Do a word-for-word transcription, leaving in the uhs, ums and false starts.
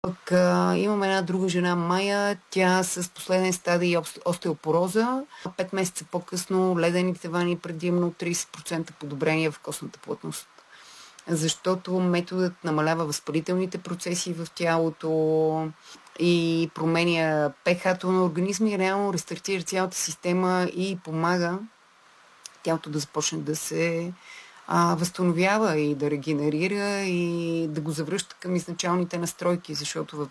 Пък а, имам една друга жена, Майя, тя с последен стадий остеопороза. Пет месеца по-късно ледени тавани, предимно трийсет процента подобрение в костната плътност. Защото методът намалява възпалителните процеси в тялото и променя пехато на организма и реално рестартира цялата система и помага тялото да започне да се а, възстановява и да регенерира и да го завръща към изначалните настройки, защото в